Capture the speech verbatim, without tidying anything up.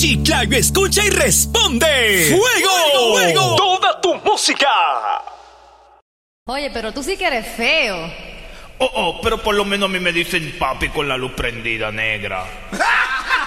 Chiclayo escucha y responde. ¡Fuego! ¡Fuego! ¡Toda tu música! Oye, pero tú sí que eres feo. Oh, oh, pero por lo menos a mí me dicen papi con la luz prendida, negra.